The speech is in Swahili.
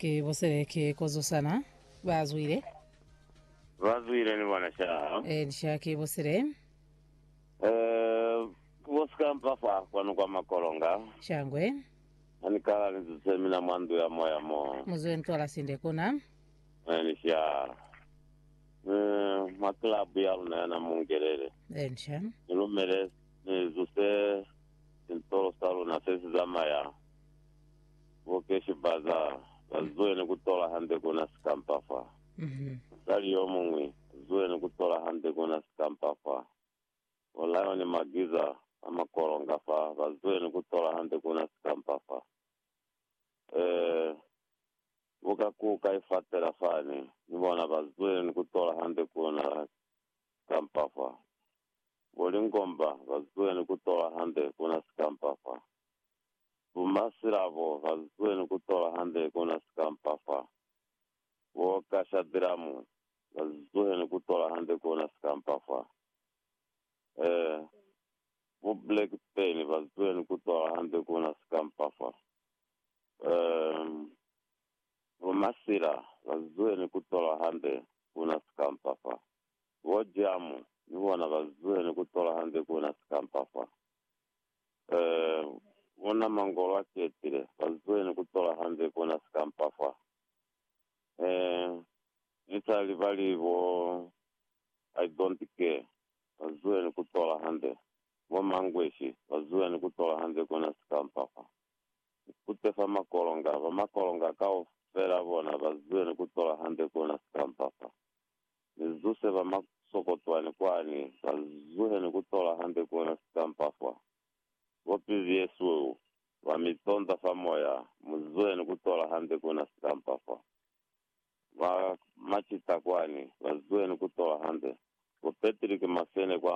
ke vosere ke kozo sana bazwire Vazwire ni wanasha. nishake vosere Kuwasika mpafa kwanu kwa makolonga. shangwe Anikala nizusemina mwandu ya moya mo. muzwe ntwala sinde kuna Nisha. Maklabu ya luna mungerere. ensha Nilumere nizuse sintoro salu na sesi zamaya. Wokeshi baza. Zue ni kutola hande kuna sikampafa. Sali yomungwi. Zue ni kutola hande kuna sikampafa. Walayo ni magiza ama koronga fa bazwe ni kutola hande kuna skampa fa uka ifatela fani nibona bazwe ni kutola hande kuna skampa fa bolingomba bazwe ni kutola hande kuna skampa fa bumasiravo bazwe ni kutola hande kuna skampa fa wokashadiramu bazwe ni kutola hande kuna skampa fa Black Pain bazwe ni kutola hande kuna skampafa. Masira bazwe ni kutola hande kuna skampafa. Wojamu niwana bazwe ni kutola hande kuna skampafa. Wana mangola ketire bazwe ni kutola hande kuna skampafa. Nitali vali wo I don't care bazwe ni kutola hande. Wamangweshi bazue ni kutola hande kuna skampafa kutefa makolonga kao fera bona bazue ni kutola hande kuna skampafa nizuse vamasokotwani kwani bazue ni kutola hande kuna skampafa wopizi yesu wamitonda famoya muzue ni kutola hande kuna skampafa machita kwani bazue ni kutola hande Petriki Masene kwa